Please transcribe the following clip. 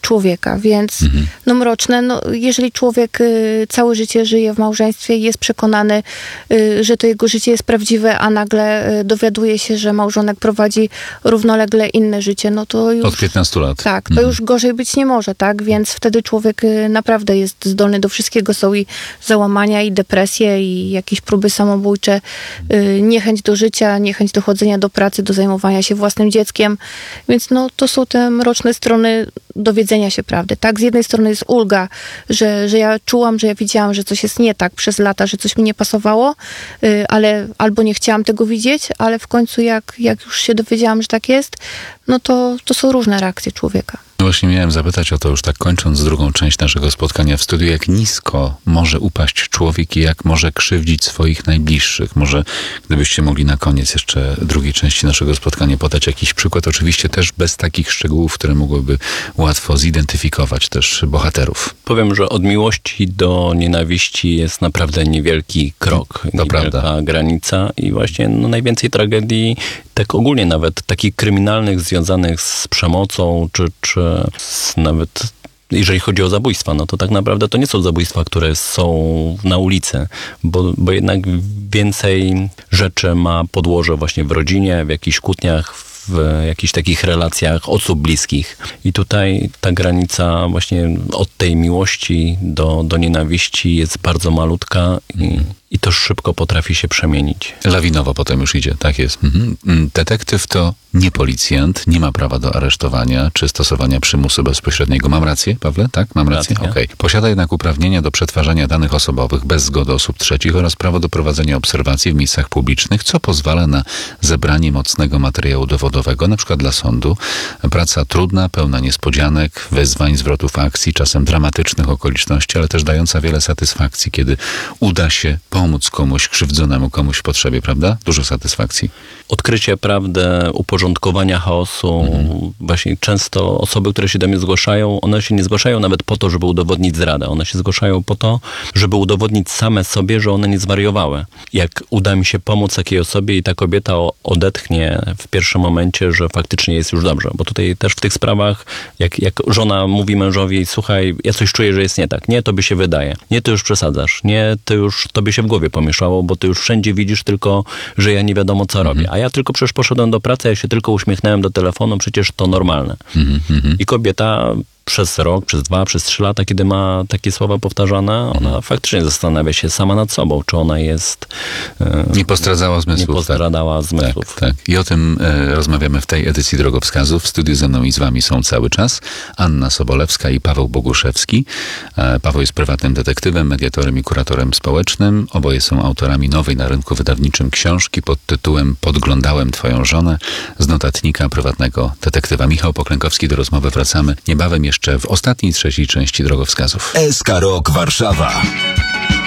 człowieka, więc no mroczne, no jeżeli człowiek całe życie żyje w małżeństwie i jest przekonany, że to jego życie jest prawdziwe, a nagle dowiaduje się, że małżonek prowadzi równolegle inne życie, no to już... Od 15 lat. Tak, to już gorzej być nie może, tak? Więc wtedy człowiek naprawdę jest zdolny do wszystkiego. Są i załamania, i depresje, i jakieś próby samobójcze, niechęć do życia, niechęć do chodzenia do pracy, do zajmowania się własnym dzieckiem. Więc no, to są te mroczne strony dowiedzenia się prawdy, tak? Z jednej strony jest ulga, że ja czułam, że ja widziałam, że coś jest nie tak przez lata, że coś mi nie pasowało, ale albo nie chciałam tego widzieć, ale w końcu jak już się dowiedziałam, że tak jest, no to są różne reakcje człowieka. No właśnie miałem zapytać o to, już tak kończąc drugą część naszego spotkania w studiu, jak nisko może upaść człowiek i jak może krzywdzić swoich najbliższych. Może gdybyście mogli na koniec jeszcze drugiej części naszego spotkania podać jakiś przykład, oczywiście też bez takich szczegółów, które mogłyby łatwo zidentyfikować też bohaterów. Powiem, że od miłości do nienawiści jest naprawdę niewielki krok, niewielka granica i właśnie no, najwięcej tragedii, tak ogólnie nawet takich kryminalnych związanych z przemocą, czy nawet jeżeli chodzi o zabójstwa, no to tak naprawdę to nie są zabójstwa, które są na ulicy, bo jednak więcej rzeczy ma podłoże właśnie w rodzinie, w jakichś kłótniach, w jakichś takich relacjach osób bliskich. I tutaj ta granica właśnie od tej miłości do nienawiści jest bardzo malutka i to szybko potrafi się przemienić. Lawinowo potem już idzie, tak jest. Detektyw to nie policjant, nie ma prawa do aresztowania czy stosowania przymusu bezpośredniego. Mam rację, Pawle? Tak? Mam rację? Okej. Posiada jednak uprawnienia do przetwarzania danych osobowych bez zgody osób trzecich oraz prawo do prowadzenia obserwacji w miejscach publicznych, co pozwala na zebranie mocnego materiału dowodowego, na przykład dla sądu. Praca trudna, pełna niespodzianek, wyzwań, zwrotów akcji, czasem dramatycznych okoliczności, ale też dająca wiele satysfakcji, kiedy uda się pomóc komuś krzywdzonemu, komuś w potrzebie, prawda? Dużo satysfakcji. Odkrycie prawdy, uporządkowania chaosu. Właśnie często osoby, które się do mnie zgłaszają, one się nie zgłaszają nawet po to, żeby udowodnić zradę. One się zgłaszają po to, żeby udowodnić same sobie, że one nie zwariowały. Jak uda mi się pomóc takiej osobie i ta kobieta odetchnie w pierwszym momencie, że faktycznie jest już dobrze. Bo tutaj też w tych sprawach, jak żona mówi mężowi, słuchaj, ja coś czuję, że jest nie tak. Nie, tobie się wydaje. Nie, ty już przesadzasz. Nie, ty już, tobie się w głowie pomieszało, bo ty już wszędzie widzisz tylko, że ja nie wiadomo co robię. A ja tylko przecież poszedłem do pracy, ja się tylko uśmiechnąłem do telefonu, przecież to normalne. I kobieta przez rok, przez 2, przez 3 lata, kiedy ma takie słowa powtarzane, ona faktycznie zastanawia się sama nad sobą, czy ona jest... nie postradzała zmysłów. Nie postradała zmysłów. Tak. I o tym rozmawiamy w tej edycji Drogowskazów. W studiu ze mną i z wami są cały czas Anna Sobolewska i Paweł Boguszewski. Paweł jest prywatnym detektywem, mediatorem i kuratorem społecznym. Oboje są autorami nowej na rynku wydawniczym książki pod tytułem Podglądałem twoją żonę z notatnika prywatnego detektywa. Michał Poklękowski, do rozmowy wracamy niebawem jeszcze w ostatniej, trzeciej części Drogowskazów. SK Rok Warszawa.